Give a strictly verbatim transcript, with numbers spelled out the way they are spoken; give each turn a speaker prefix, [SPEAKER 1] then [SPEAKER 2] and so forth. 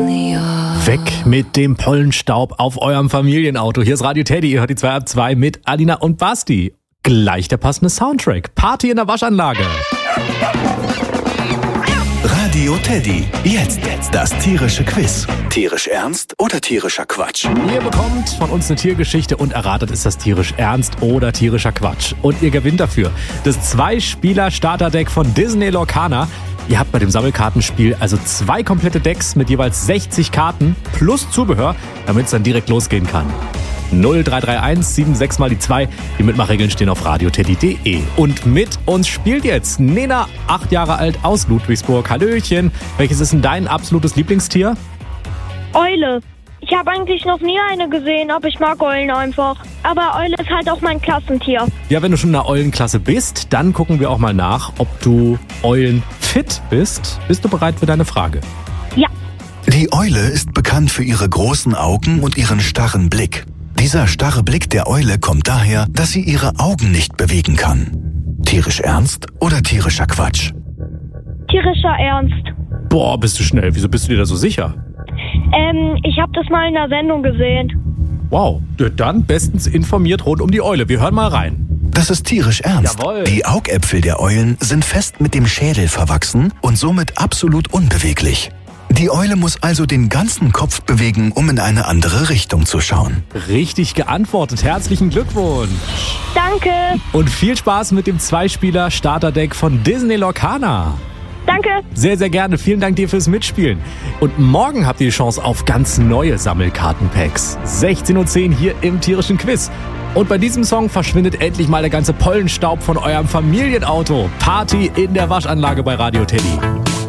[SPEAKER 1] Weg mit dem Pollenstaub auf eurem Familienauto. Hier ist Radio Teddy, ihr hört die zwei ab zwei mit Alina und Basti. Gleich der passende Soundtrack. Party in der Waschanlage.
[SPEAKER 2] Radio Teddy. Jetzt das tierische Quiz. Tierisch ernst oder tierischer Quatsch?
[SPEAKER 1] Ihr bekommt von uns eine Tiergeschichte und erratet, ist das tierisch ernst oder tierischer Quatsch. Und ihr gewinnt dafür das Zwei-Spieler-Starter-Deck von Disney Lorcaner. Ihr habt bei dem Sammelkartenspiel also zwei komplette Decks mit jeweils sechzig Karten plus Zubehör, damit es dann direkt losgehen kann. null drei drei eins sieben sechs mal die zwei. Die Mitmachregeln stehen auf radioteddy punkt de. Und mit uns spielt jetzt Nena, acht Jahre alt, aus Ludwigsburg. Hallöchen. Welches ist denn dein absolutes Lieblingstier?
[SPEAKER 3] Eule. Ich habe eigentlich noch nie eine gesehen, aber ich mag Eulen einfach. Aber Eule ist halt auch mein Klassentier.
[SPEAKER 1] Ja, wenn du schon in der Eulenklasse bist, dann gucken wir auch mal nach, ob du eulenfit bist. Bist du bereit für deine Frage?
[SPEAKER 3] Ja.
[SPEAKER 2] Die Eule ist bekannt für ihre großen Augen und ihren starren Blick. Dieser starre Blick der Eule kommt daher, dass sie ihre Augen nicht bewegen kann. Tierisch ernst oder tierischer Quatsch?
[SPEAKER 3] Tierischer Ernst.
[SPEAKER 1] Boah, bist du schnell. Wieso bist du dir da so sicher?
[SPEAKER 3] Ähm, ich habe das mal in der Sendung gesehen.
[SPEAKER 1] Wow, dann bestens informiert rund um die Eule. Wir hören mal rein.
[SPEAKER 2] Das ist tierisch ernst.
[SPEAKER 1] Jawohl.
[SPEAKER 2] Die Augäpfel der Eulen sind fest mit dem Schädel verwachsen und somit absolut unbeweglich. Die Eule muss also den ganzen Kopf bewegen, um in eine andere Richtung zu schauen.
[SPEAKER 1] Richtig geantwortet. Herzlichen Glückwunsch.
[SPEAKER 3] Danke.
[SPEAKER 1] Und viel Spaß mit dem Zwei-Spieler-Starter-Deck von Disney Lorcaner.
[SPEAKER 3] Danke.
[SPEAKER 1] Sehr, sehr gerne. Vielen Dank dir fürs Mitspielen. Und morgen habt ihr die Chance auf ganz neue Sammelkartenpacks. sechzehn Uhr zehn hier im tierischen Quiz. Und bei diesem Song verschwindet endlich mal der ganze Pollenstaub von eurem Familienauto. Party in der Waschanlage bei Radio Teddy.